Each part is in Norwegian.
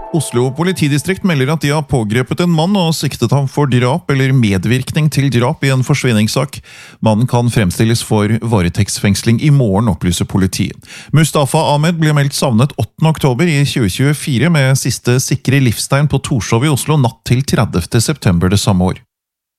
Oslo politidistrikt melder at de har pågrepet en mann og siktet ham for drap eller medvirkning til drap i en forsvinningssak. Mannen kan fremstilles for varetektsfengsling i morgen, opplyser politiet. Mustafa Ahmed ble meldt savnet 8. oktober i 2024 med siste sikre livstegn på Torshov i Oslo natt til 30. september det samme år.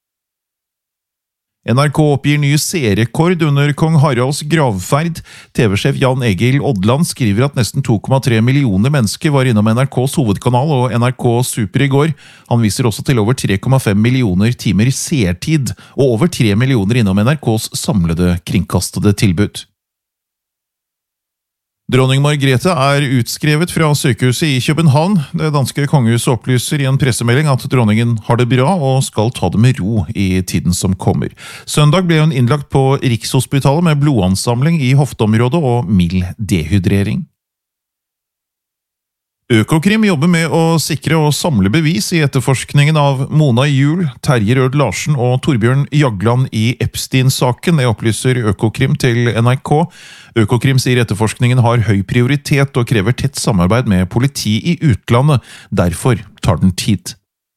NRK oppgir ny serierekord under kong Haralds gravferd. TV-sjef Jan Egil Odland skriver at nesten 2,3 millioner mennesker var innom NRKs hovedkanal og NRK Super i går. Han viser også til over 3,5 millioner timer seertid, og over 3 millioner innom NRKs samlede kringkastede tilbud. Dronning Margrethe er utskrevet fra sykehuset i København. Det danske kongehuset opplyser i en pressemelding at dronningen har det bra og skal ta det med ro i tiden som kommer. Søndag ble hun innlagt på Rikshospitalet med blodansamling i hofteområdet og mild dehydrering. Økokrim jobber med å sikre og samle bevis i etterforskningen av Mona Juul, Terje Rød Larsen og Torbjørn Jagland i Epstein-saken. Det opplyser Økokrim til NRK. Økokrim sier etterforskningen har høy prioritet og krever tett samarbeid med politi i utlandet. Derfor tar den tid.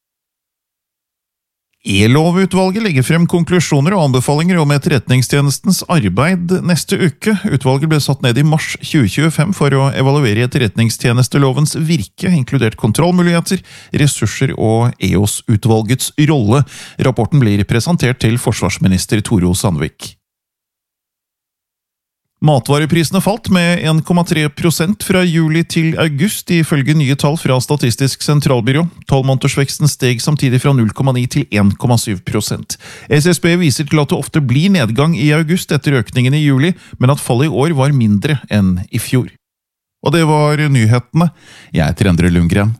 E-lovutvalget legger frem konklusjoner og anbefalinger om etterretningstjenestens arbeid neste uke. Utvalget ble satt ned i mars 2025 for å evaluere etterretningstjenestelovens virke, inkludert kontrollmuligheter, ressurser og EOS-utvalgets rolle. Rapporten blir presentert til forsvarsminister Tore Sandvik. Matvareprisene falt med 1,3% fra juli til august, ifølge nye tall fra Statistisk sentralbyrå. 12-månedersveksten steg samtidig fra 0,9 til 1,7%. SSB viser til at det ofte blir nedgang i august etter økningen i juli, men at fallet i år var mindre enn i fjor. Og det var nyhetene. Jeg heter Endre Lundgren.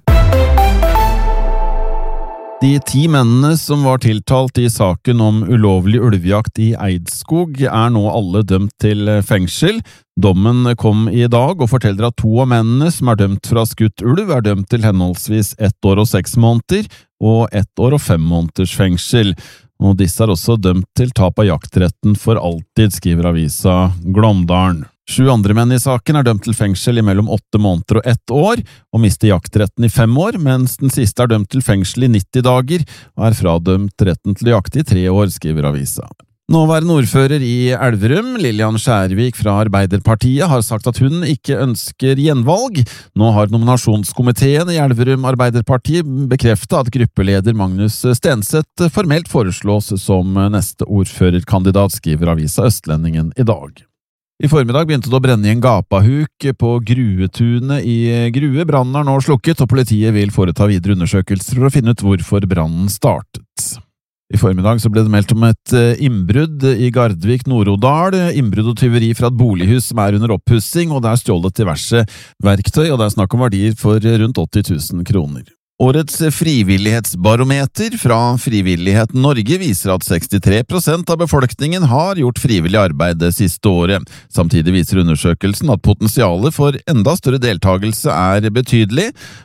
De 10 mennene som var tiltalt i saken om ulovlig ulvejakt i Eidskog er nå alle dømt til fengsel. Dommen kom i dag og forteller at 2 av mennene som er dømt fra skutt ulv er dømt til henholdsvis 1 år og 6 måneder og 1 år og 5 måneders fengsel. Og disse er også dømt til tap av jaktretten for alltid, skriver avisa Glåmdalen. 7 andre menn i saken er dømt til fengsel i mellom 8 måneder og 1 år, og mister jaktretten i 5 år, mens den siste er dømt til fengsel i 90 dager, og er fradømt retten til å jakte i 3 år, skriver avisa. Nåværende ordfører i Elverum, Lillian Skjærvik fra Arbeiderpartiet, har sagt at hun ikke ønsker gjenvalg. Nå har nominasjonskomiteen i Elverum Arbeiderparti bekreftet at gruppeleder Magnus Stenseth formelt foreslås som neste ordførerkandidat, skriver avisa Østlendingen i dag. I formiddag begynte det å brenne i en gapahuk på Gruetunet i Grue. Brannen er nå slukket, og politiet vil foreta videre undersøkelser for å finne ut hvorfor brannen startet. I formiddag så ble det meldt om et innbrudd i Gardvik, Nord-Odal. Innbrudd og tyveri fra et bolighus som er under oppussing, og det er stjålet diverse verktøy, og det er snakk om verdier for rundt 80 000 kroner. Årets frivillighetsbarometer fra Frivillighet Norge viser at 63% av befolkningen har gjort frivillig arbeid det siste året. Samtidig viser undersøkelsen at potensialet for enda større deltagelse er betydelig.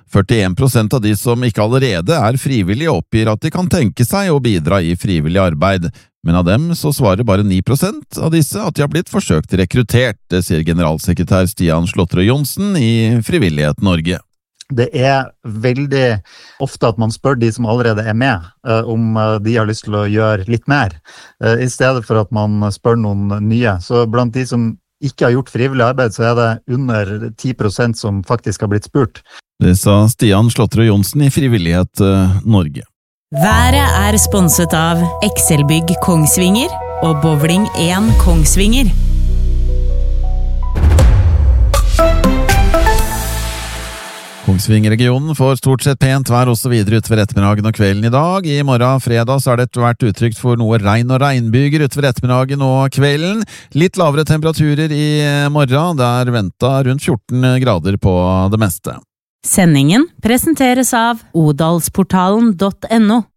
41% av de som ikke allerede er frivillige oppgir at de kan tenke seg å bidra i frivillig arbeid. Men av dem så svarer bare 9% av disse at de har blitt forsøkt rekruttert, det sier generalsekretær Stian Slåtterød Johnsen i Frivillighet Norge. Det er veldig ofte at man spør de som allerede er med, om de har lyst til å gjøre litt mer, i stedet for at man spør noen nye. Så blant de som ikke har gjort frivillig arbeid, så er det under 10% som faktisk har blitt spurt. Det sa Stian Slåtterød Johnsen i Frivillighet Norge. Været er sponset av Excelbygg Kongsvinger og Bowling 1 Kongsvinger. Kongsvinger-regionen får stort sett pent vær også videre utover ettermiddagen og kvelden i dag. I morgen fredag så er det vært utrygt for noe regn og regnbyger utover ettermiddagen og kvelden. Litt lavere temperaturer i morgen, det er ventet rundt 14 grader på det meste. Sendingen presenteres av odalsportalen.no.